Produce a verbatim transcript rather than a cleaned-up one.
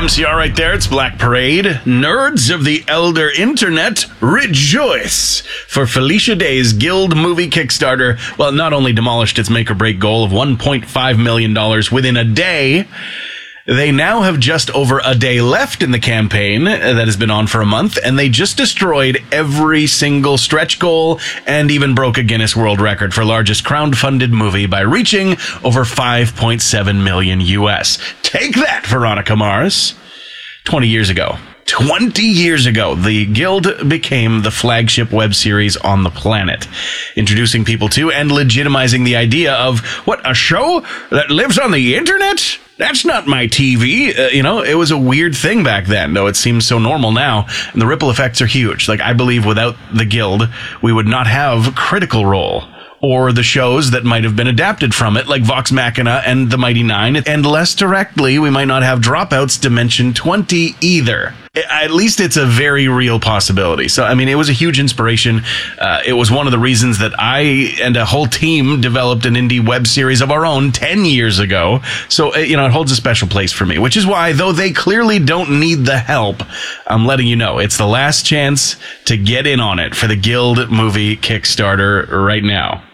M C R right there. It's Black Parade. Nerds of the Elder Internet, rejoice! For Felicia Day's Guild movie Kickstarter, well, not only demolished its make-or-break goal of one point five million dollars within a day, they now have just over a day left in the campaign that has been on for a month, and they just destroyed every single stretch goal and even broke a Guinness World Record for largest crowdfunded movie by reaching over five point seven million U S. Take that, Veronica Mars. twenty years ago. twenty years ago, the Guild became the flagship web series on the planet, introducing people to and legitimizing the idea of, what, a show that lives on the internet? That's not my T V. Uh, you know, it was a weird thing back then, though it seems so normal now, and the ripple effects are huge. Like, I believe without the Guild, we would not have Critical Role, or the shows that might have been adapted from it, like Vox Machina and The Mighty Nine, and less directly, we might not have Dropouts Dimension twenty either. At least it's a very real possibility. So, I mean, it was a huge inspiration. Uh, it was one of the reasons that I and a whole team developed an indie web series of our own ten years ago. So, you know, it holds a special place for me, which is why, though they clearly don't need the help, I'm letting you know it's the last chance to get in on it for the Guild movie Kickstarter right now.